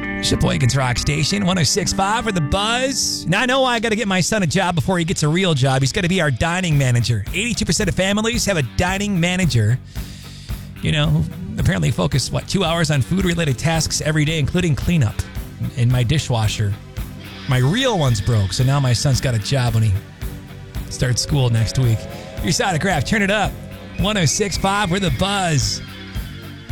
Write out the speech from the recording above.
Sheboygan's Rock Station, 106.5 for The Buzz. Now, I know I got to get my son a job before he gets a real job. He's got to be our dining manager. 82% of families have a dining manager. You know, apparently focus, 2 hours on food-related tasks every day, including cleanup. And my dishwasher, my real one's broke, so now my son's got a job when he starts school next week. Your Sonic Craft, turn it up. 106.5, we're The Buzz.